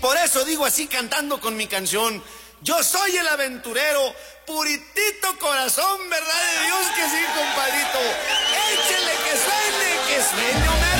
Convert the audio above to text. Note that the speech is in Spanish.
Por eso digo así cantando con mi canción: yo soy el aventurero, puritito corazón, ¿verdad de Dios que sí, compadrito?